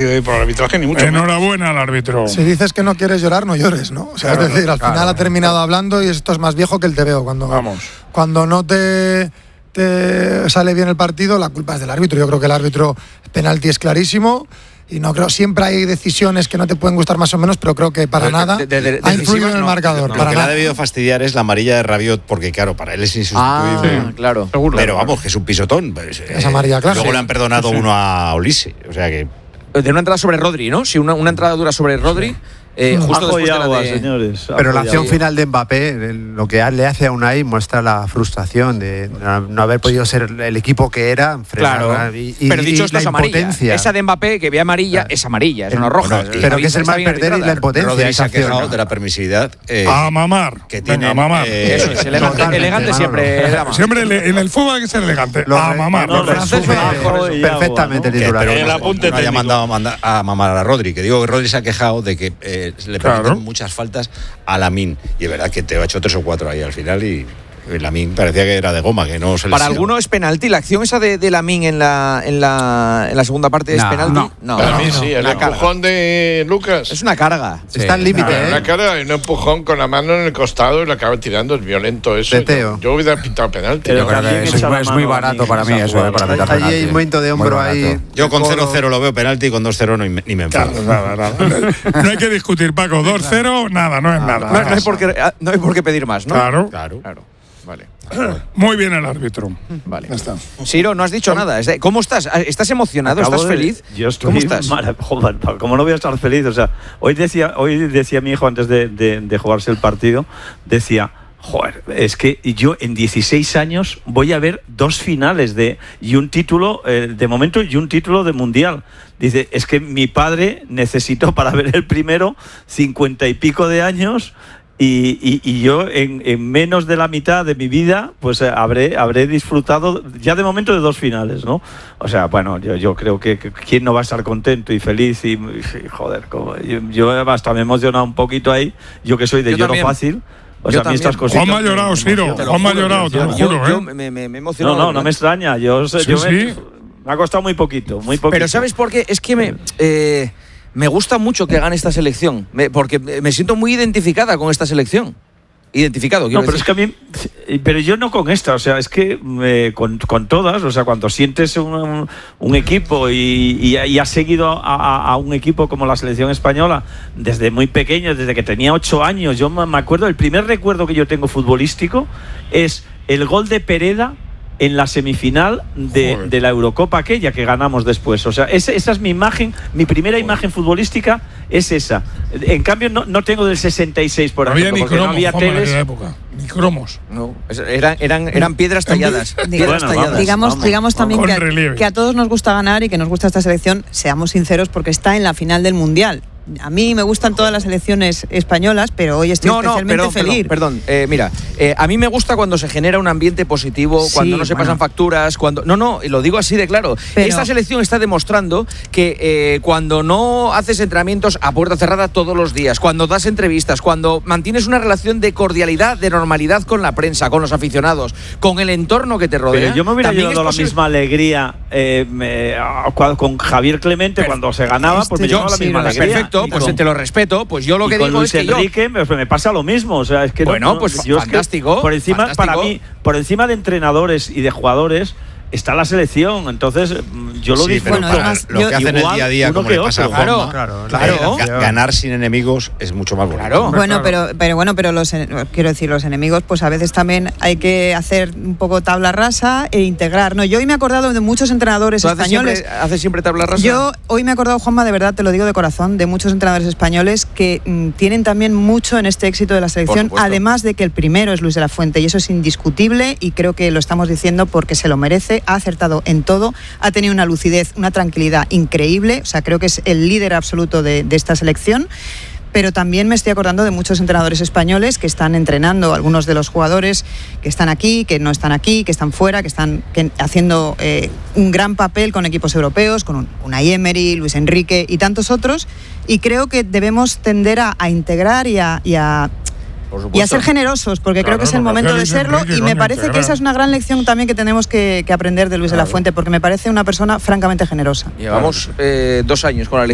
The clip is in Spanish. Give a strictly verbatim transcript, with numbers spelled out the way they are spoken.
por el arbitraje, ni mucho. Enhorabuena al árbitro. Si dices que no quieres llorar, no llores, ¿no? O sea, claro, es decir, al claro, final ha terminado hablando y esto es más viejo que el te veo. Cuando, Vamos. cuando no te, te sale bien el partido, la culpa es del árbitro. Yo creo que el árbitro penalti es clarísimo. Y no creo, siempre hay decisiones que no te pueden gustar más o menos, pero creo que para pero nada de, de, de, ha influido en el no, marcador. No, para lo que nada. le ha debido fastidiar es la amarilla de Rabiot, porque claro, para él es insustituible. Ah, claro. Seguro. Pero vamos, que es un pisotón. Pues, es amarilla, claro. Luego sí. le han perdonado sí. uno a Olise. O sea que. De una entrada sobre Rodri, ¿no? Si una, una entrada dura sobre Rodri. Eh, justo después de la agua, de... señores. Pero la acción final de Mbappé, lo que le hace a Unai muestra la frustración de no haber podido ser el equipo que era. Claro. Y, y, pero dicho y esto es amarilla. Esa de Mbappé que ve amarilla claro. es amarilla, es una roja. Bueno, pero que es el mal perder y la impotencia. Rodri se ha quejado de la permisividad. Eh, a mamar. Que tiene a mamar. Eh, Eso es, elegante, elegante siempre. Siempre en el fútbol hay que ser elegante. Lo, a mamar. No, perfectamente el titular. El apunte no haya mandado a mamar a Rodri. Que digo que Rodri se ha quejado de que le permiten muchas faltas a Lamine, y es verdad que te ha hecho tres o cuatro ahí al final y Lamine parecía que era de goma, que no se le Para alguno es penalti, la acción esa de, de Lamine en la, en, la, en la segunda parte no, es penalti. No, no para no, mí no, sí, el empujón carga. de Lucas. Es una carga. Sí. Está al límite, ¿eh? Una carga y un empujón con la mano en el costado y lo acaba tirando, es violento eso. Yo, yo hubiera pintado penalti. Yo creo que es, es muy barato para mí eso, ¿eh? Para meter penalti. Ahí hay un momento de hombro ahí. Yo con cero cero lo veo penalti y con dos cero no, ni me enfado. Claro, nada, nada. No hay que discutir, Paco. dos cero, nada, no es nada. No, no, hay por qué, no hay por qué pedir más, ¿no? Claro. Claro. claro. Vale. Muy bien el árbitro. Vale. Ya está. Siro, no has dicho nada. ¿Cómo estás? ¿Estás emocionado? Acabo ¿Estás de, feliz? Yo estoy ¿Cómo estás? Joder, ¿cómo no voy a estar feliz? O sea, hoy decía, hoy decía mi hijo antes de, de, de jugarse el partido, decía, joder, es que yo en dieciséis años voy a ver dos finales de y un título eh, de momento y un título de mundial. Dice, es que mi padre necesitó para ver el primero cincuenta y pico de años. Y, y, y yo en, en menos de la mitad de mi vida pues eh, habré habré disfrutado ya de momento de dos finales, ¿no? O sea, bueno, yo, yo creo que, que quién no va a estar contento y feliz y, y joder, como, yo, yo hasta me he emocionado un poquito ahí, yo que soy de yo lloro también. fácil. O yo sea, a mí estas cositas. Juanma ha llorado, Siro. Juanma ha llorado, te lo juro, yo, ¿eh? Yo me, me, me he emocionado. No, no, no me extraña. Yo, sí, yo sí. Me, me ha costado muy poquito, muy poquito. Pero ¿sabes por qué? Es que me... Eh, me gusta mucho que gane esta selección, me, porque me siento muy identificada con esta selección. Identificado, quiero No, pero decir. es que a mí, pero yo no con esta, o sea, es que eh, con, con todas, o sea, cuando sientes un, un, un equipo y, y, y has seguido a, a un equipo como la selección española desde muy pequeño, desde que tenía ocho años, yo me acuerdo, el primer recuerdo que yo tengo futbolístico es el gol de Pereda en la semifinal de, de la Eurocopa aquella que ganamos después. O sea, esa, esa es mi imagen, mi primera Joder. imagen futbolística es esa. En cambio, no, no tengo del sesenta y seis, por no ejemplo, había ni porque cromos, no había Juanma, teles. en época. Ni cromos. No, eran, eran, eran piedras talladas. piedras bueno, talladas. Vamos, digamos vamos, digamos también con que a, relieve. que a todos nos gusta ganar y que nos gusta esta selección, seamos sinceros, porque está en la final del Mundial. A mí me gustan todas las selecciones españolas, pero hoy estoy no, especialmente no, perdón, feliz. Perdón, perdón eh, mira, eh, a mí me gusta cuando se genera un ambiente positivo, Sí, cuando no se bueno. pasan facturas, cuando no, no, lo digo así de claro. Pero, Esta selección está demostrando que eh, cuando no haces entrenamientos a puerta cerrada todos los días, cuando das entrevistas, cuando mantienes una relación de cordialidad, de normalidad con la prensa, con los aficionados, con el entorno que te rodea. Pero yo me hubiera también llevado la posible... misma alegría eh, me, con Javier Clemente pero, cuando se ganaba, este pues me llevaba la misma sí, alegría. Perfecto, pues con, te lo respeto. Pues yo lo que y con digo Luis es que Enrique yo... me, me pasa lo mismo, o sea, es que bueno, no, pues yo fantástico. Es que por encima, fantástico. para mí, por encima de entrenadores y de jugadores está la selección, entonces yo lo sí, disfruto. Bueno, además, lo que hacen el día a día, como le pasa a Juanma, claro, claro, claro. Ganar sin enemigos es mucho más bonito. Claro. Bueno, claro. pero, pero bueno, pero los quiero decir, los enemigos, pues a veces también hay que hacer un poco tabla rasa e integrar. No, yo hoy me he acordado de muchos entrenadores ¿Tú haces españoles. Siempre, ¿Haces siempre tabla rasa? Yo hoy me he acordado, Juanma, de verdad, te lo digo de corazón, de muchos entrenadores españoles que mm, tienen también mucho en este éxito de la selección, además de que el primero es Luis de la Fuente, y eso es indiscutible, y creo que lo estamos diciendo porque se lo merece, ha acertado en todo, ha tenido una lucidez, una tranquilidad increíble, o sea, creo que es el líder absoluto de, de esta selección. Pero también me estoy acordando de muchos entrenadores españoles que están entrenando, algunos de los jugadores que están aquí, que no están aquí, que están fuera, que están que, haciendo eh, un gran papel con equipos europeos, con un, Unai Emery, Luis Enrique y tantos otros, y creo que debemos tender a, a integrar y a... Y a Y a ser generosos, porque claro, creo que es el momento de serlo, Enrique, y me parece integrar. que esa es una gran lección también que tenemos que, que aprender de Luis claro. de la Fuente, porque me parece una persona francamente generosa. Llevamos eh, dos años con la